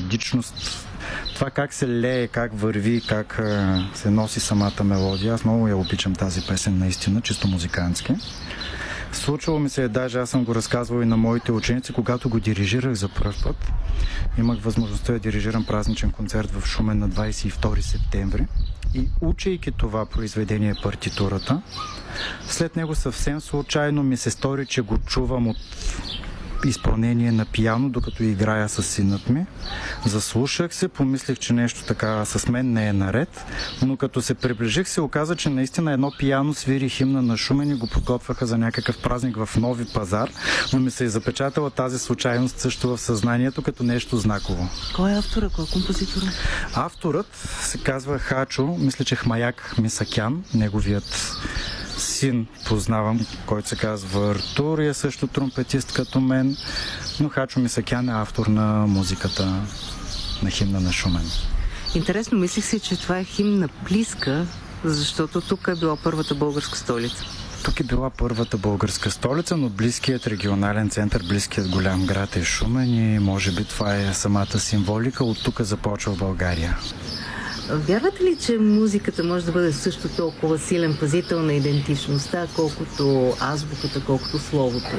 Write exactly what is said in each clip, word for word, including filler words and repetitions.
мелодичност, това как се лее, как върви, как се носи самата мелодия. Аз много я обичам тази песен, наистина, чисто музикантски. Случвало ми се, даже аз съм го разказвал и на моите ученици, когато го дирижирах за пръв път. Имах възможността да дирижирам празничен концерт в Шумен на двадесет и втори септември. И учейки това произведение, партитурата, след него съвсем случайно ми се стори, че го чувам от изпълнение на пиано, докато играя с синът ми. Заслушах се, помислих, че нещо така с мен не е наред, но като се приближих, се оказа, че наистина едно пиано свири химна на Шумен и го подготвяха за някакъв празник в Нови пазар, но ми се е запечатала тази случайност също в съзнанието като нещо знаково. Кой е автора, кой е композитор? Авторът се казва Хачо, мисля, че Хмаяк Мисакян, неговият син познавам, който се казва Артур и е също тромпетист като мен, но Хачо Мисакян е автор на музиката на химна на Шумен. Интересно, мислих си, че това е химн на Плиска, защото тук е била първата българска столица. Тук е била първата българска столица, но близкият регионален център, близкият голям град е Шумен и може би това е самата символика. От тук започва България. Вярвате ли, че музиката може да бъде също толкова силен пазител на идентичността, колкото азбуката, колкото словото?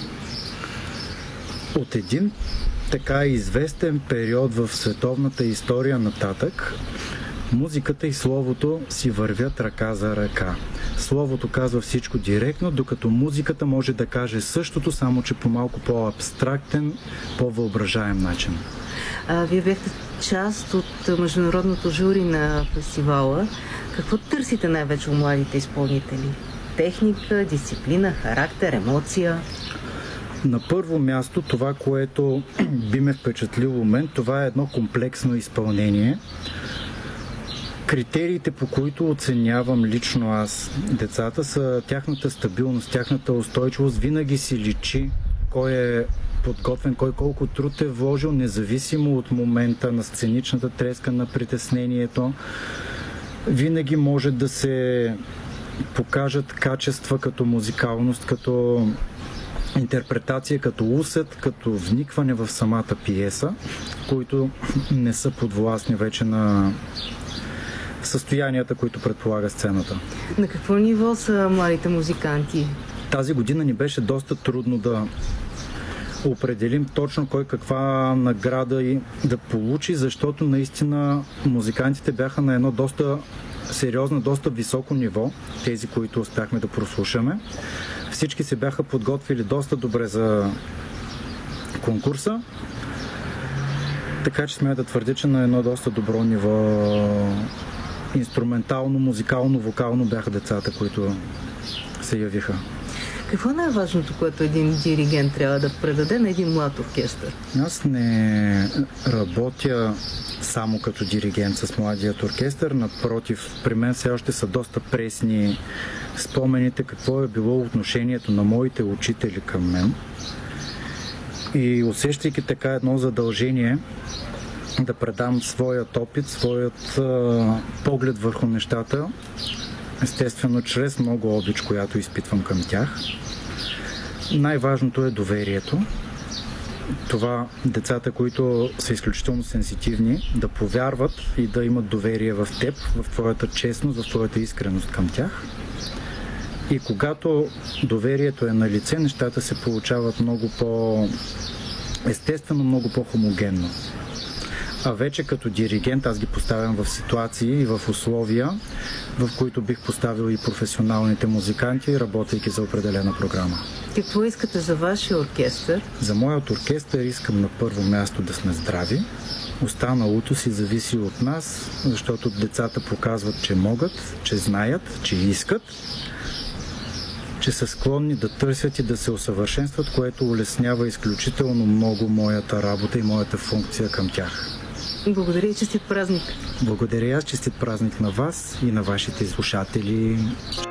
От един така известен период в световната история нататък, музиката и словото си вървят ръка за ръка. Словото казва всичко директно, докато музиката може да каже същото, само че по малко по-абстрактен, по-въображаем начин. А, вие бяхте част от международното жури на фестивала. Какво търсите най-вече у младите изпълнители? Техника, дисциплина, характер, емоция? На първо място това, което би ме впечатлило мен, това е едно комплексно изпълнение. Критериите, по които оценявам лично аз децата, са тяхната стабилност, тяхната устойчивост. Винаги си личи кой е подготвен, кой колко труд е вложил, независимо от момента на сценичната треска, на притеснението. Винаги може да се покажат качества като музикалност, като интерпретация, като усет, като вникване в самата пиеса, които не са подвластни вече на състоянията, които предполага сцената. На какво ниво са младите музиканти? Тази година ни беше доста трудно да определим точно кой каква награда и да получи, защото наистина музикантите бяха на едно доста сериозно, доста високо ниво, тези, които успяхме да прослушаме. Всички се бяха подготвили доста добре за конкурса, така че смея да твърдя, че на едно доста добро ниво инструментално, музикално, вокално бяха децата, които се явиха. Какво е най-важното, което един диригент трябва да предаде на един млад оркестър? Аз не работя само като диригент с младият оркестър. Напротив, при мен все още са доста пресни спомените какво е било отношението на моите учители към мен. И усещайки така едно задължение да предам своят опит, своят а, поглед върху нещата, естествено чрез много обич, която изпитвам към тях. Най-важното е доверието. Това децата, които са изключително сенситивни, да повярват и да имат доверие в теб, в твоята честност, в твоята искреност към тях. И когато доверието е на лице, нещата се получават много по-естествено, много по-хомогенно. А вече като диригент аз ги поставям в ситуации и в условия, в които бих поставил и професионалните музиканти, работейки за определена програма. Какво искате за вашия оркестър? За моят оркестър искам на първо място да сме здрави. Останалото си зависи от нас, защото децата показват, че могат, че знаят, че искат, че са склонни да търсят и да се усъвършенстват, което улеснява изключително много моята работа и моята функция към тях. Благодаря и честит празник! Благодаря аз, честит празник на вас и на вашите слушатели.